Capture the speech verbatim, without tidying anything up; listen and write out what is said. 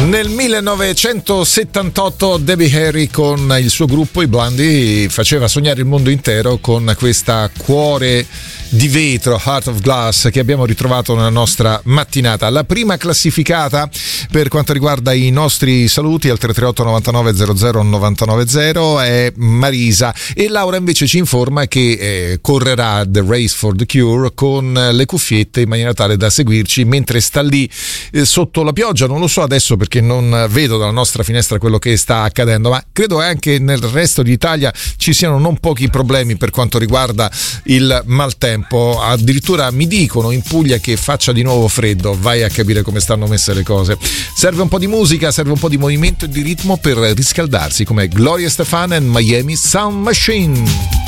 Nel millenovecentosettantotto Debbie Harry con il suo gruppo, i Blondie, faceva sognare il mondo intero con questa Cuore di vetro, Heart of Glass, che abbiamo ritrovato nella nostra mattinata. La prima classificata per quanto riguarda i nostri saluti al tre tre otto novantanove zero zero novantanove zero è Marisa, e Laura invece ci informa che eh, correrà The Race for the Cure con le cuffiette in maniera tale da seguirci mentre sta lì eh, sotto la pioggia. Non lo so adesso perché non vedo dalla nostra finestra quello che sta accadendo, ma credo anche nel resto d'Italia ci siano non pochi problemi per quanto riguarda il maltempo. Addirittura mi dicono in Puglia che faccia di nuovo freddo, vai a capire come stanno messe le cose. Serve un po' di musica, serve un po' di movimento e di ritmo per riscaldarsi, come Gloria Estefan e Miami Sound Machine.